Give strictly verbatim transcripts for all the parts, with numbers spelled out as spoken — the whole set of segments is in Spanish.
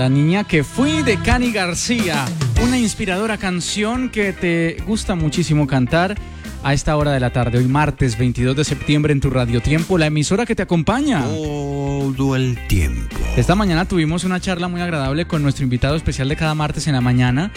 La niña que fui de Cani García, una inspiradora canción que te gusta muchísimo cantar a esta hora de la tarde, hoy martes veintidós de septiembre en tu Radio Tiempo, la emisora que te acompaña todo el tiempo. Esta mañana tuvimos una charla muy agradable con nuestro invitado especial de cada martes en la mañana,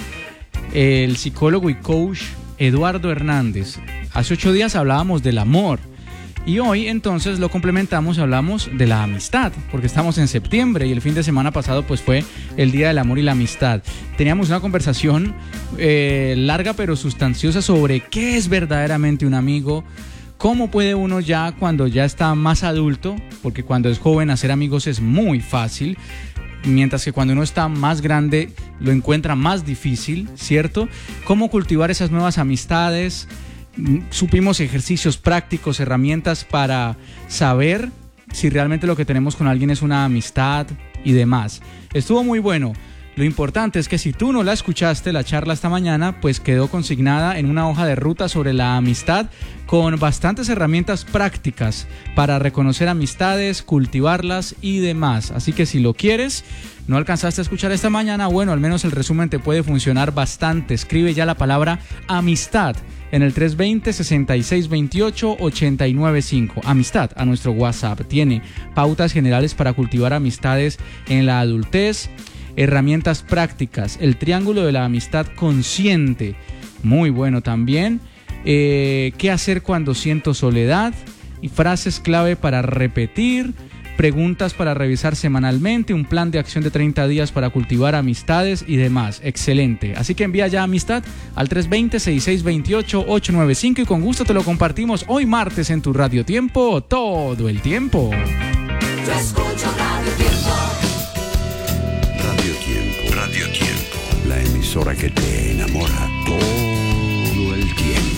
el psicólogo y coach Eduardo Hernández. Hace ocho días hablábamos del amor y hoy entonces lo complementamos, hablamos de la amistad, porque estamos en septiembre y el fin de semana pasado pues fue el Día del Amor y la Amistad. Teníamos una conversación eh, larga pero sustanciosa sobre qué es verdaderamente un amigo, cómo puede uno ya cuando ya está más adulto, porque cuando es joven hacer amigos es muy fácil, mientras que cuando uno está más grande lo encuentra más difícil, ¿cierto? Cómo cultivar esas nuevas amistades. Supimos ejercicios prácticos, herramientas para saber si realmente lo que tenemos con alguien es una amistad y demás. Estuvo muy bueno. Lo importante es que si tú no la escuchaste, la charla esta mañana, pues quedó consignada en una hoja de ruta sobre la amistad con bastantes herramientas prácticas para reconocer amistades, cultivarlas y demás. Así que si lo quieres, no alcanzaste a escuchar esta mañana, bueno, al menos el resumen te puede funcionar bastante. Escribe ya la palabra amistad en el tres dos cero, seis seis dos ocho, ocho nueve cinco. Amistad a nuestro WhatsApp. Tiene pautas generales para cultivar amistades en la adultez, herramientas prácticas, el triángulo de la amistad consciente, muy bueno también, eh, qué hacer cuando siento soledad, y frases clave para repetir, preguntas para revisar semanalmente, un plan de acción de treinta días para cultivar amistades y demás. Excelente. Así que envía ya amistad al tres dos cero, seis seis dos ocho, ocho nueve cinco y con gusto te lo compartimos hoy martes en tu Radio Tiempo, todo el tiempo. Yo escucho Radio Tiempo. Radio Tiempo. Radio Tiempo. La emisora que te enamora.